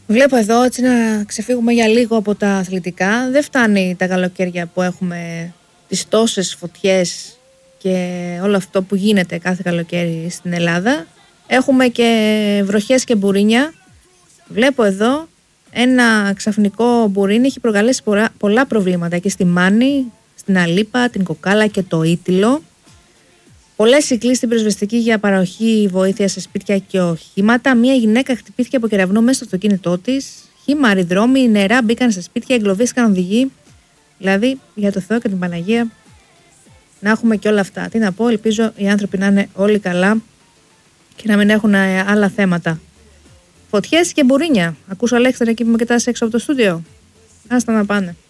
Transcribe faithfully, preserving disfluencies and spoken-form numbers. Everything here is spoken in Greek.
Βλέπω εδώ έτσι να ξεφύγουμε για λίγο από τα αθλητικά. Δεν φτάνει τα καλοκαίρια που έχουμε τις τόσες φωτιές και όλο αυτό που γίνεται κάθε καλοκαίρι στην Ελλάδα. Έχουμε και βροχές και μπουρίνια. Βλέπω εδώ ένα ξαφνικό μπουρίνι έχει προκαλέσει πολλά, πολλά προβλήματα και στη Μάνη, στην Αλίπα, την Κοκάλα και το Ήτυλο. Πολλές κυκλοί στην πυροσβεστική για παροχή βοήθεια σε σπίτια και οχήματα. Μία γυναίκα χτυπήθηκε από κεραυνό μέσα στο αυτοκίνητό της. Χύμα, αεροδρόμοι, νερά μπήκαν σε σπίτια, εγκλωβίστηκαν οδηγοί. Δηλαδή, για το Θεό και την Παναγία, να έχουμε και όλα αυτά. Τι να πω, ελπίζω οι άνθρωποι να είναι όλοι καλά και να μην έχουν άλλα θέματα. Φωτιές και μπουρίνια. Ακούς Αλέξη εκεί που με κοιτάς έξω από το στούντιο. Άστα να πάνε.